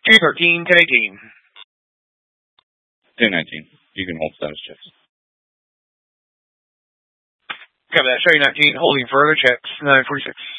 213, 1018. 1019. You can hold status checks. Copy that. Show you 19. Holding further checks. 946.